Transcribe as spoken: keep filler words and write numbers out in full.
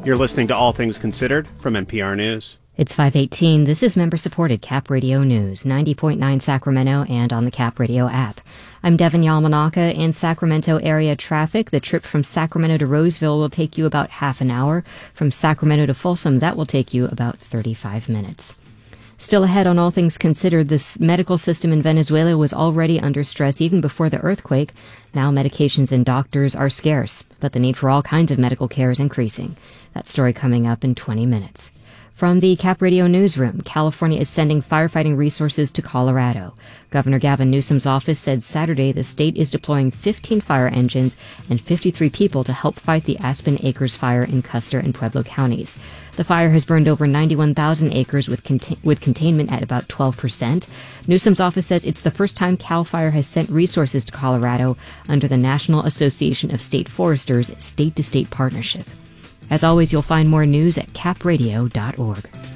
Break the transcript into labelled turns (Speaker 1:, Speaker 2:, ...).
Speaker 1: You're listening to All Things Considered from N P R News.
Speaker 2: It's five eighteen. This is member-supported Cap Radio News, ninety point nine Sacramento and on the Cap Radio app. I'm Devin Yamanaka. In Sacramento area traffic, the trip from Sacramento to Roseville will take you about half an hour. From Sacramento to Folsom, that will take you about thirty-five minutes. Still ahead on All Things Considered, the medical system in Venezuela was already under stress even before the earthquake. Now medications and doctors are scarce, but the need for all kinds of medical care is increasing. That story coming up in twenty minutes. From the Cap Radio Newsroom, California is sending firefighting resources to Colorado. Governor Gavin Newsom's office said Saturday the state is deploying fifteen fire engines and fifty-three people to help fight the Aspen Acres fire in Custer and Pueblo counties. The fire has burned over ninety-one thousand acres with, cont- with containment at about twelve percent. Newsom's office says it's the first time CAL FIRE has sent resources to Colorado under the National Association of State Foresters state-to-state partnership. As always, you'll find more news at cap radio dot org.